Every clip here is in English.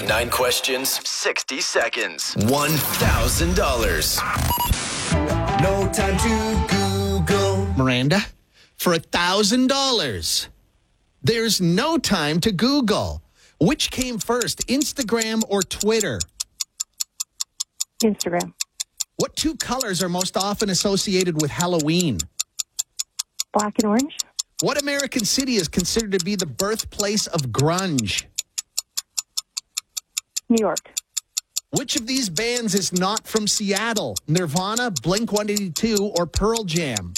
9 questions, 60 seconds, $1,000. No time to Google. Miranda, for $1,000, there's no time to Google. Which came first, Instagram or Twitter? Instagram. What two colors are most often associated with Halloween? Black and orange. What American city is considered to be the birthplace of grunge? New York. Which of these bands is not from Seattle? Nirvana, Blink-182, or Pearl Jam?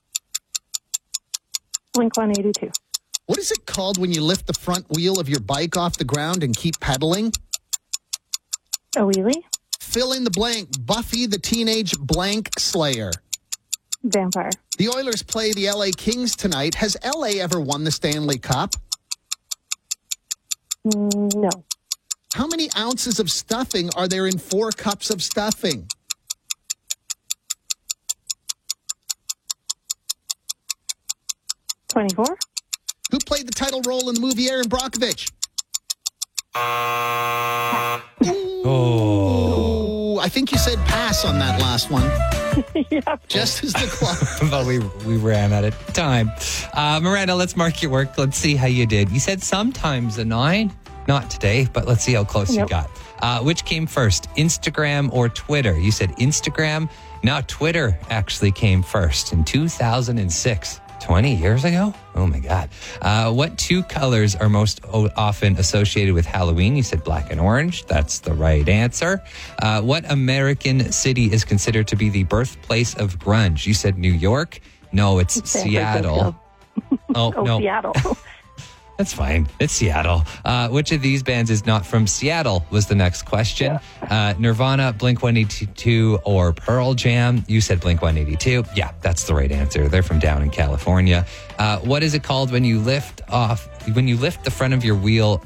Blink-182. What is it called when you lift the front wheel of your bike off the ground and keep pedaling? A wheelie. Fill in the blank. Buffy the Teenage Blank Slayer. Vampire. The Oilers play the LA Kings tonight. Has LA ever won the Stanley Cup? No. How many ounces of stuffing are there in 4 cups of stuffing? 24. Who played the title role in the movie Erin Brockovich? Oh. I think you said pass on that last one. Yep. Just as the clock. But we ran out of time. Miranda, let's mark your work. Let's see how you did. You said sometimes a 9. Not today, but let's see how close you got. Which came first, Instagram or Twitter? You said Instagram. Now Twitter actually came first in 2006. 20 years ago? Oh, my God. What two colors are most often associated with Halloween? You said black and orange. That's the right answer. What American city is considered to be the birthplace of grunge? You said New York. No, it's Seattle. Oh, no. Seattle. That's fine. It's Seattle. Which of these bands is not from Seattle was the next question. Nirvana, Blink-182, or Pearl Jam. You said Blink-182. Yeah, that's the right answer. They're from down in California. What is it called when you lift the front of your wheel